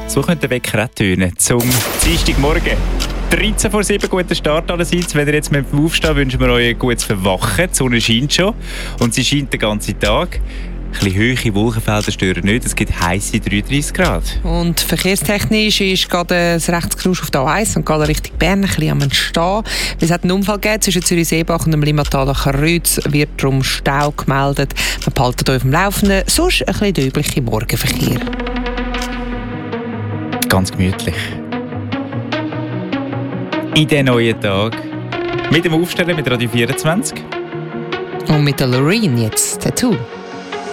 So könnte der Wecker auch tönen. Zum Dienstagmorgen. 13 vor 7, guter Start allerseits. Wenn ihr jetzt mit dem Aufstehen wünschen wir euch ein gutes Verwachen. Die Sonne scheint schon und sie scheint den ganzen Tag. Ein bisschen hohe Wolkenfelder stören nicht. Es gibt heisse 33 Grad. Und verkehrstechnisch ist gerade das Rechtsgeräusch auf der A1 und gerade Richtung Bern ein bisschen am Entstehen. Es hat einen Unfall gegeben zwischen Zürich-Seebach und dem Limmataler Kreuz. Wird darum Stau gemeldet. Wir behalten euch auf dem Laufenden. Sonst ein bisschen der übliche Morgenverkehr. Ganz gemütlich. In den neuen Tag. Mit dem Aufstellen mit Radio 24. Und mit der Loreen jetzt, Tattoo.